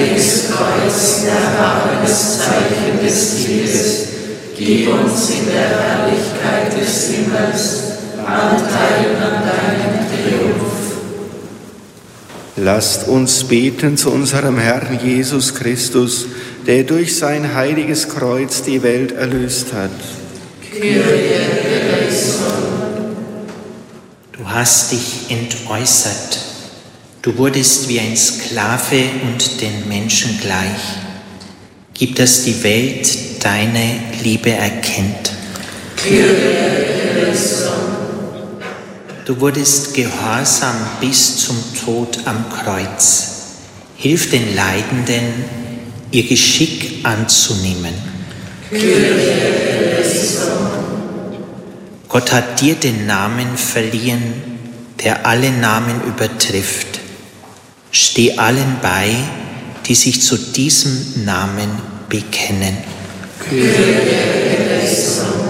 heiliges Kreuz, erhabenes Zeichen des Tieres, gib uns in der Herrlichkeit des Himmels Anteil an deinem Triumph. Lasst uns beten zu unserem Herrn Jesus Christus, der durch sein heiliges Kreuz die Welt erlöst hat. Kyrie eleison. Du hast dich entäußert. Du wurdest wie ein Sklave und den Menschen gleich. Gib, dass die Welt deine Liebe erkennt. Kyrie eleison. Du wurdest gehorsam bis zum Tod am Kreuz. Hilf den Leidenden, ihr Geschick anzunehmen. Kyrie eleison. Gott hat dir den Namen verliehen, der alle Namen übertrifft. Steh allen bei, die sich zu diesem Namen bekennen. Kyrie eleison.